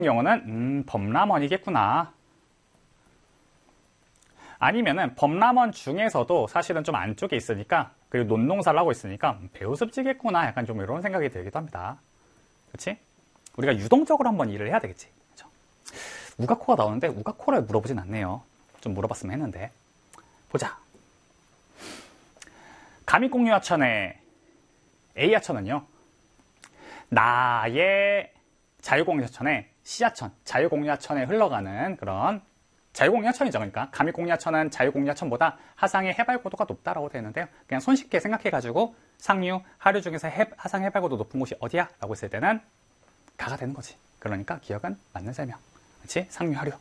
경우는 범람원이겠구나. 아니면은 범람원 중에서도 사실은 좀 안쪽에 있으니까, 그리고 논농사를 하고 있으니까 배우습지겠구나, 약간 좀 이런 생각이 들기도 합니다. 그렇지? 우리가 유동적으로 한번 일을 해야 되겠지. 그렇죠? 우가코가 나오는데 우가코를 물어보진 않네요. 좀 물어봤으면 했는데. 보자. 가미공유하천의 A하천은요, 나의 자유공유하천에 C하천, 자유공유하천에 흘러가는 그런 자유공유하천이죠. 그러니까 가미공유하천은 자유공유하천보다 하상의 해발고도가 높다라고 되어 있는데요. 그냥 손쉽게 생각해가지고 상류, 하류 중에서 하상 해발고도 높은 곳이 어디야? 라고 했을 때는 가가 되는 거지. 그러니까 기억은 맞는 설명. 그렇지? 상류, 하류.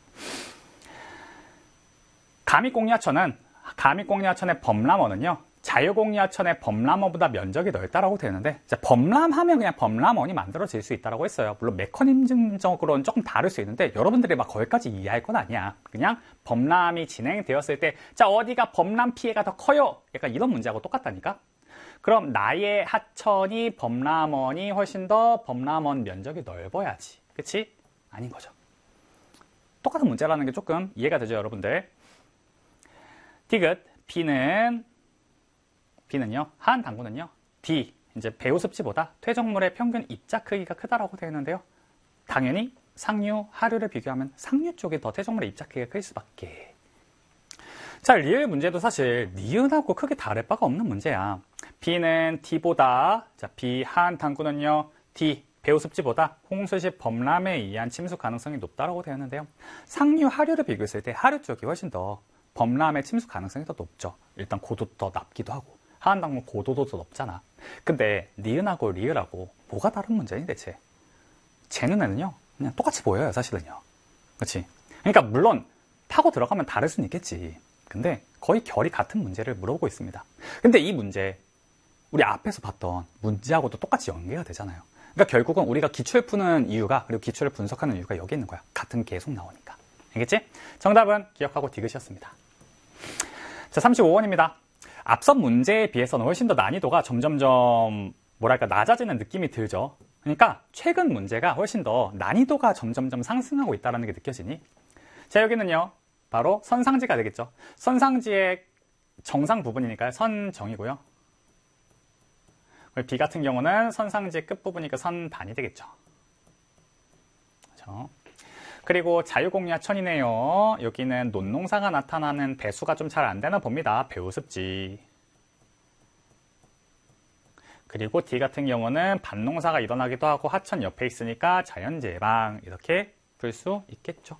가미공유하천의 범람원은요, 자유공유하천의 범람원보다 면적이 넓다라고 되어 있는데, 범람하면 그냥 범람원이 만들어질 수 있다고 했어요. 물론 메커니즘적으로는 조금 다를 수 있는데 여러분들이 막 거기까지 이해할 건 아니야. 그냥 범람이 진행되었을 때 자, 어디가 범람 피해가 더 커요? 약간 이런 문제하고 똑같다니까. 그럼 나의 하천이 범람원이 훨씬 더 범람원 면적이 넓어야지. 그치? 아닌 거죠. 똑같은 문제라는 게 조금 이해가 되죠, 여러분들? 디귿, B는요, 하한 당구는요, D, 이제 배우습지보다 퇴적물의 평균 입자 크기가 크다라고 되어 있는데요. 당연히 상류, 하류를 비교하면 상류 쪽이 더 퇴적물의 입자 크기가 클 수밖에. 자, 리을 문제도 사실 니은하고 크게 다를 바가 없는 문제야. B는 D보다, 자, B 하한 당구는요, D, 배우습지보다 홍수 시 범람에 의한 침수 가능성이 높다라고 되어 있는데요. 상류, 하류를 비교했을 때 하류 쪽이 훨씬 더 범람의 침수 가능성이 더 높죠. 일단 고도도 더 낮기도 하고. 하한 당구 고도도 더 높잖아. 근데 니은하고 리을하고 뭐가 다른 문제니 대체? 제 눈에는요, 그냥 똑같이 보여요, 사실은요. 그렇지? 그러니까 물론 타고 들어가면 다를 수는 있겠지. 근데 거의 결이 같은 문제를 물어보고 있습니다. 근데 이 문제, 우리 앞에서 봤던 문제하고도 똑같이 연계가 되잖아요. 그러니까 결국은 우리가 기출을 푸는 이유가, 그리고 기출을 분석하는 이유가 여기 있는 거야. 같은 게 계속 나오니까. 알겠지? 정답은 기억하고 디귿이었습니다. 자, 35번입니다. 앞선 문제에 비해서는 훨씬 더 난이도가 점점점 뭐랄까 낮아지는 느낌이 들죠. 그러니까 최근 문제가 훨씬 더 난이도가 점점점 상승하고 있다는 게 느껴지니, 자, 여기는요 바로 선상지가 되겠죠. 선상지의 정상 부분이니까요, 선정이고요. B 같은 경우는 선상지의 끝부분이니까 선반이 되겠죠. 그렇죠? 그리고 자유공유하천이네요. 여기는 논농사가 나타나는 배수가 좀 잘 안 되나 봅니다. 배우습지. 그리고 D 같은 경우는 밭농사가 일어나기도 하고 하천 옆에 있으니까 자연재방, 이렇게 풀 수 있겠죠.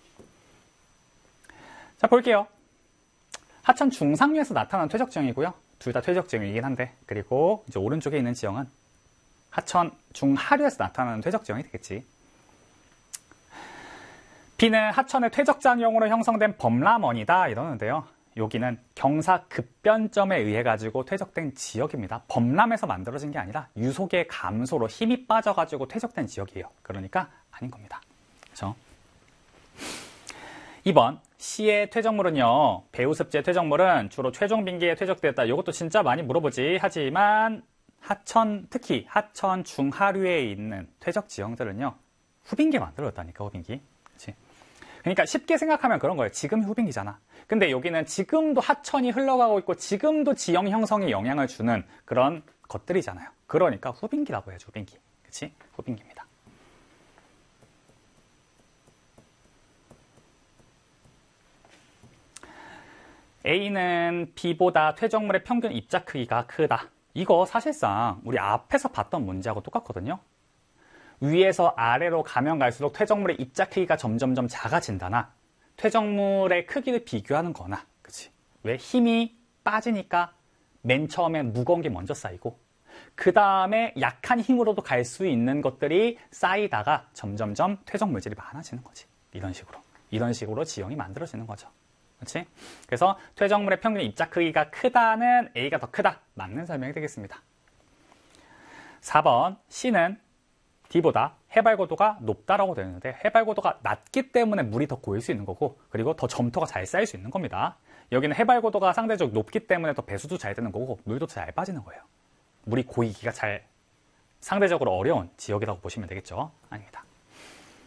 자, 볼게요. 하천 중상류에서 나타나는 퇴적지형이고요. 둘 다 퇴적지형이긴 한데, 그리고 이제 오른쪽에 있는 지형은 하천 중하류에서 나타나는 퇴적지형이 되겠지. B는 하천의 퇴적장형으로 형성된 범람원이다 이러는데요. 여기는 경사 급변점에 의해 가지고 퇴적된 지역입니다. 범람에서 만들어진 게 아니라 유속의 감소로 힘이 빠져가지고 퇴적된 지역이에요. 그러니까 아닌 겁니다. 그렇죠? 2번 C의 퇴적물은요, 배우습지의 퇴적물은 주로 최종빙기에 퇴적되었다. 이것도 진짜 많이 물어보지. 하지만 하천, 특히 하천 중하류에 있는 퇴적 지형들은요, 후빙기에 만들어졌다니까. 후빙기. 그렇지? 그러니까 쉽게 생각하면 그런 거예요. 지금이 후빙기잖아. 근데 여기는 지금도 하천이 흘러가고 있고 지금도 지형 형성에 영향을 주는 그런 것들이잖아요. 그러니까 후빙기라고 해야죠. 후빙기. 그렇지? 후빙기입니다. A는 B보다 퇴적물의 평균 입자 크기가 크다. 이거 사실상 우리 앞에서 봤던 문제하고 똑같거든요. 위에서 아래로 가면 갈수록 퇴적물의 입자 크기가 점점점 작아진다나, 퇴적물의 크기를 비교하는 거나, 그치? 왜? 힘이 빠지니까 맨 처음엔 무거운 게 먼저 쌓이고, 그 다음에 약한 힘으로도 갈 수 있는 것들이 쌓이다가 점점점 퇴적 물질이 많아지는 거지. 이런 식으로 지형이 만들어지는 거죠. 그렇지? 그래서 퇴적물의 평균 입자 크기가 크다는 A가 더 크다. 맞는 설명이 되겠습니다. 4번 C는 D보다 해발고도가 높다라고 되어 있는데, 해발고도가 낮기 때문에 물이 더 고일 수 있는 거고, 그리고 더 점토가 잘 쌓일 수 있는 겁니다. 여기는 해발고도가 상대적으로 높기 때문에 더 배수도 잘 되는 거고, 물도 잘 빠지는 거예요. 물이 고이기가 상대적으로 어려운 지역이라고 보시면 되겠죠. 아닙니다.